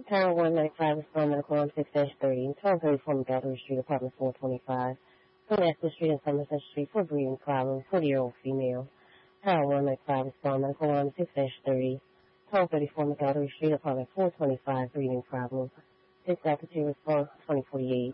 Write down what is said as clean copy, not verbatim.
Tower 195 is from Medical on 6-30, 1234 McAldery Street, apartment 425. From Astor Street and Somerset Street for breathing problem, 40-year-old female. Tower 195 is from Medical on 6-30, 1234 McAldery Street, apartment 425, breathing problem. 6 altitude response, 2048.